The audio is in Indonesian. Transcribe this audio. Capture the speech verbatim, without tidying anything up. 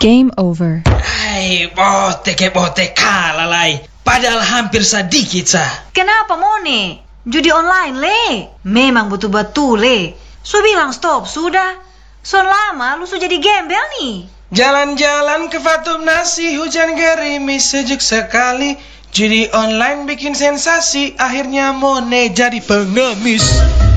Game over. Hai, bote ke bote kalah lai. Padahal hampir sedikit sah. Kenapa Mone? Judi online le. Memang betul-betul le. Su bilang stop sudah. Son lama lu su jadi gembel nih. Jalan-jalan ke Fatum Nasi, hujan gerimis sejuk sekali. Judi online bikin sensasi, akhirnya Mone jadi pengemis.